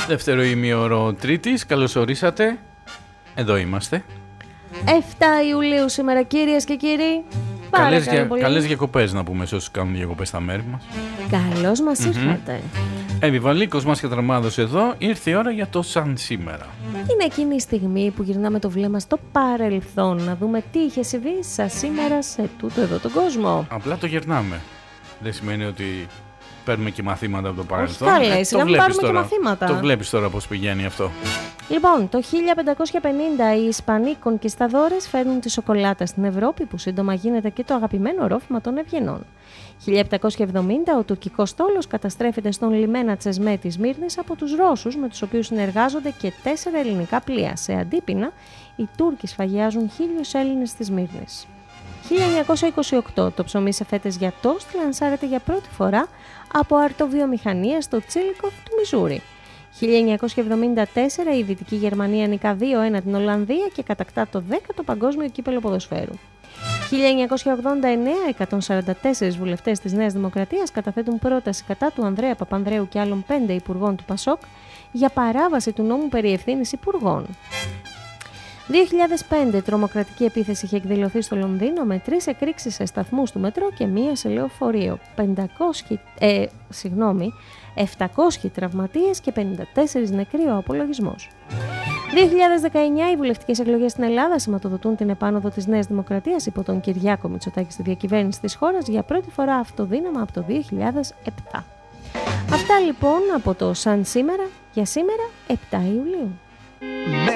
Δεύτερο ημίωρο Τρίτης, καλώς ορίσατε. Εδώ είμαστε. 7 Ιουλίου σήμερα, κυρίες και κύριοι. Καλές διακοπές να πούμε σε όσους κάνουν διακοπές στα μέρη μας. Καλώς μας ήρθατε. Επιβαλίκος μας και Τραμάδος εδώ, ήρθε η ώρα για το σαν σήμερα. Είναι εκείνη η στιγμή που γυρνάμε το βλέμμα στο παρελθόν να δούμε τι είχε συμβεί σαν σήμερα σε τούτο εδώ τον κόσμο. Απλά το γυρνάμε. Δεν σημαίνει ότι παίρνουμε και μαθήματα από το παρελθόν. Όχι καλές, να μην πάρουμε και μαθήματα. Το βλέπεις τώρα πώς πηγαίνει αυτό. Λοιπόν, το 1550 οι Ισπανοί κονκισταδόρες φέρνουν τη σοκολάτα στην Ευρώπη, που σύντομα γίνεται και το αγαπημένο ρόφημα των Ευγενών. 1770 ο τουρκικός στόλος καταστρέφεται στον λιμένα Τσεσμέ της Σμύρνης από τους Ρώσους, με τους οποίους συνεργάζονται και 4 ελληνικά πλοία. Σε αντίπεινα, οι Τούρκοι σφαγιάζουν 1.000 Έλληνες στη Σμύρνης. 1928 το ψωμί σε φέτες για τόστ λανσάρεται για πρώτη φορά από αρτοβιομηχανία στο Τσίλικοφ του Μιζούρι. 1974 η Δυτική Γερμανία νικά 2-1 την Ολλανδία και κατακτά το 10ο Παγκόσμιο Κύπελλο Ποδοσφαίρου. 1989 144 βουλευτές της Νέας Δημοκρατίας καταθέτουν πρόταση κατά του Ανδρέα Παπανδρέου και άλλων 5 υπουργών του ΠΑΣΟΚ για παράβαση του νόμου περί ευθύνης υπουργών. 2005 τρομοκρατική επίθεση είχε εκδηλωθεί στο Λονδίνο με 3 εκρήξεις σε σταθμούς του μετρό και 1 σε λεωφορείο. 700 τραυματίες και 54 νεκροί ο απολογισμός. 2019 οι βουλευτικές εκλογές στην Ελλάδα σηματοδοτούν την επάνωδο της Νέας Δημοκρατίας υπό τον Κυριάκο Μητσοτάκη στη διακυβέρνηση της χώρας για πρώτη φορά αυτοδύναμα από το 2007. Αυτά λοιπόν από το σαν σήμερα για σήμερα 7 Ιουλίου.